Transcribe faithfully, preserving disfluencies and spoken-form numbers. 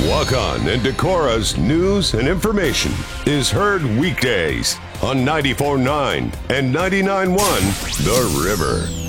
Walk-On and Decora's news and information is heard weekdays on ninety-four point nine and ninety-nine point one The River.